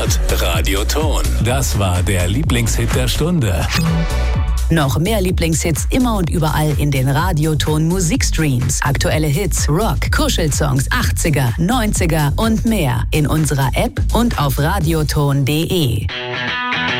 Radioton. Das war der Lieblingshit der Stunde. Noch mehr Lieblingshits immer und überall in den Radioton Musikstreams. Aktuelle Hits, Rock, Kuschelsongs, 80er, 90er und mehr in unserer App und auf radioton.de.